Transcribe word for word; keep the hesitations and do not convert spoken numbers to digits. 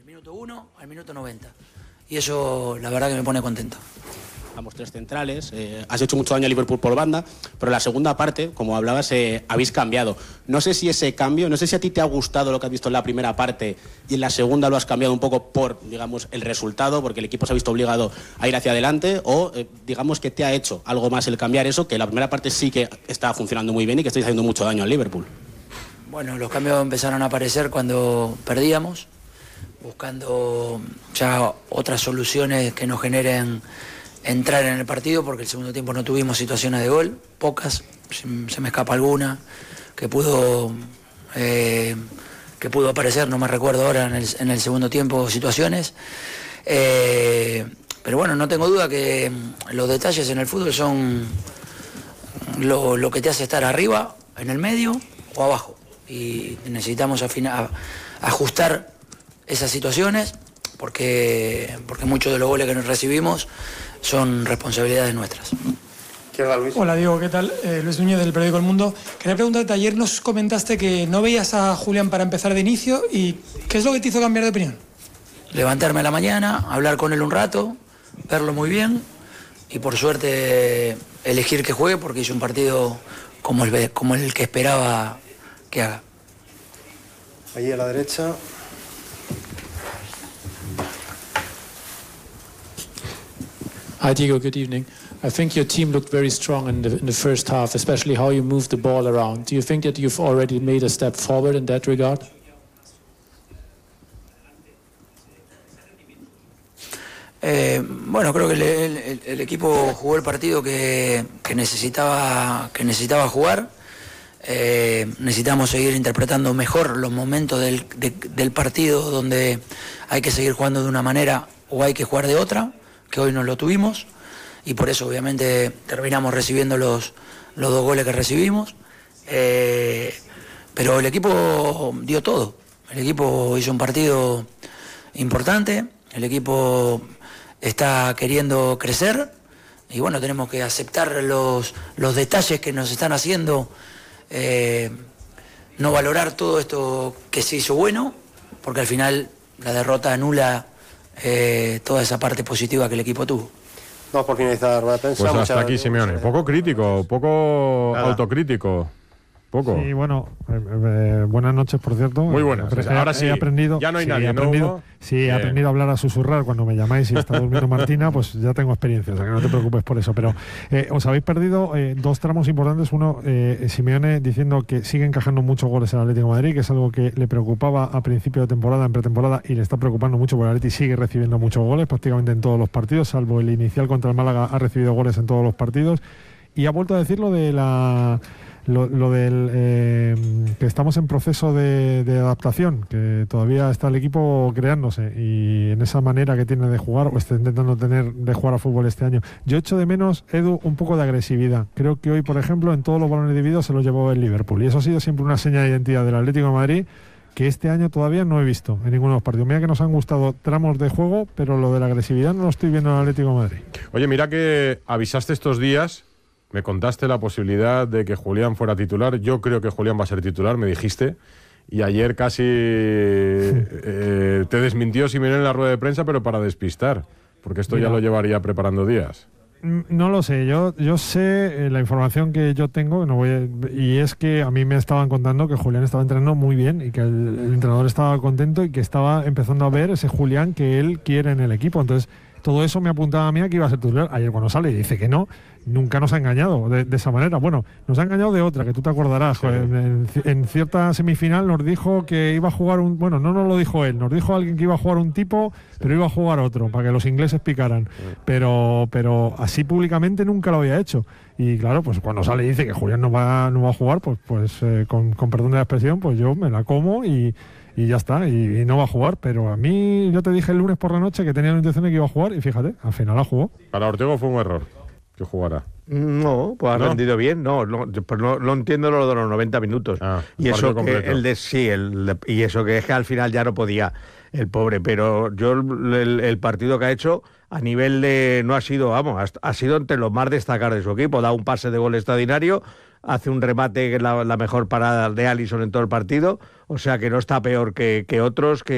minuto uno al minuto noventa. Y eso la verdad que me pone contento. Ambos tres centrales, eh, has hecho mucho daño a Liverpool por banda, pero en la segunda parte, como hablabas, eh, habéis cambiado. No sé si ese cambio, no sé si a ti te ha gustado lo que has visto en la primera parte y en la segunda lo has cambiado un poco por, digamos, el resultado, porque el equipo se ha visto obligado a ir hacia adelante, o eh, digamos que te ha hecho algo más el cambiar eso, que la primera parte sí que está funcionando muy bien y que estáis haciendo mucho daño al Liverpool. Bueno, los cambios empezaron a aparecer cuando perdíamos, buscando ya otras soluciones que nos generen entrar en el partido, porque el segundo tiempo no tuvimos situaciones de gol, pocas, se me escapa alguna que pudo eh, que pudo aparecer, no me recuerdo ahora en el, en el segundo tiempo situaciones, eh, pero bueno, no tengo duda que los detalles en el fútbol son lo, lo que te hace estar arriba, en el medio o abajo, y necesitamos afinar, ajustar esas situaciones, porque, porque muchos de los goles que nos recibimos son responsabilidades nuestras. Luis. Hola Diego, ¿qué tal? Eh, Luis Núñez del periódico El Mundo. Quería preguntarte, ayer nos comentaste que no veías a Julián para empezar de inicio, y ¿qué es lo que te hizo cambiar de opinión? Levantarme a la mañana, hablar con él un rato, verlo muy bien y por suerte elegir que juegue, porque hizo un partido como el, como el que esperaba que haga. Allí a la derecha. Hi Diego, good evening. I think your team looked very strong in the, in the first half, especially how you moved the ball around. Do you think that you've already made a step forward in that regard? Eh, bueno, creo que el, el, el equipo jugó el partido que, que, necesitaba, que necesitaba jugar. Eh, necesitamos seguir interpretando mejor los momentos del, de, del partido donde hay que seguir jugando de una manera o hay que jugar de otra, que hoy no lo tuvimos, y por eso obviamente terminamos recibiendo los, los dos goles que recibimos, eh, pero el equipo dio todo, el equipo hizo un partido importante, el equipo está queriendo crecer, y bueno, tenemos que aceptar los, los detalles que nos están haciendo, eh, no valorar todo esto que se hizo bueno, porque al final la derrota anula Eh, toda esa parte positiva que el equipo tuvo. Vamos por finalizar la rueda de prensa. Pues hasta Muchas aquí Simeone. Poco crítico, poco Nada. autocrítico. Poco. Sí, bueno, eh, eh, buenas noches, por cierto. Muy buenas. He, Ahora sí, he aprendido, ya no hay sí, nadie, he aprendido, ¿no? Sí, he aprendido a hablar a susurrar cuando me llamáis y está durmiendo Martina, pues ya tengo experiencia, o sea que no te preocupes por eso. Pero eh, os habéis perdido eh, dos tramos importantes. Uno, eh, Simeone diciendo que sigue encajando muchos goles en el Atlético de Madrid, que es algo que le preocupaba a principio de temporada, en pretemporada, y le está preocupando mucho porque el Atlético sigue recibiendo muchos goles prácticamente en todos los partidos, salvo el inicial contra el Málaga, ha recibido goles en todos los partidos. Y ha vuelto a decir lo de la... Lo, lo del eh, que estamos en proceso de, de adaptación, que todavía está el equipo creándose, y en esa manera que tiene de jugar, o está intentando tener de jugar a fútbol este año. Yo echo de menos, Edu, un poco de agresividad. Creo que hoy, por ejemplo, en todos los balones divididos se los llevó el Liverpool, y eso ha sido siempre una seña de identidad del Atlético de Madrid, que este año todavía no he visto en ninguno de los partidos. Mira que nos han gustado tramos de juego, pero lo de la agresividad no lo estoy viendo en el Atlético de Madrid. Oye, mira que avisaste estos días, me contaste la posibilidad de que Julián fuera titular. Yo creo que Julián va a ser titular, me dijiste. Y ayer casi eh, te desmintió Simeone en la rueda de prensa, pero para despistar, porque esto Mira, ya lo llevaría preparando días. No lo sé, yo, yo sé eh, la información que yo tengo, no voy a, y es que a mí me estaban contando que Julián estaba entrenando muy bien y que el, el entrenador estaba contento y que estaba empezando a ver ese Julián que él quiere en el equipo. Entonces, todo eso me apuntaba a mí a que iba a ser titular. Ayer cuando sale y dice que no, nunca nos ha engañado de, de esa manera. Bueno, nos ha engañado de otra, que tú te acordarás. Sí. Joder, en, en cierta semifinal nos dijo que iba a jugar un... Bueno, no nos lo dijo él, nos dijo alguien que iba a jugar un tipo, sí, pero iba a jugar otro, para que los ingleses picaran. Sí. Pero, pero así públicamente nunca lo había hecho. Y claro, pues cuando sale y dice que Julián no va, no va a jugar, pues, pues eh, con, con perdón de la expresión, pues yo me la como y... Y ya está, y, y no va a jugar. Pero a mí, yo te dije el lunes por la noche que tenía la intención de que iba a jugar, y fíjate, al final la jugó. Para Ortego fue un error que jugara. No, pues ha ¿No? rendido bien. No, no, pues no, no entiendo lo de los noventa minutos. Ah, y eso que el de sí, el de, y eso que es que al final ya no podía el pobre. Pero yo el, el partido que ha hecho a nivel de no ha sido, vamos, ha, ha sido entre los más destacados de su equipo. Da un pase de gol extraordinario, hace un remate que es la, la mejor parada de Alisson en todo el partido. O sea que no está peor que, que otros que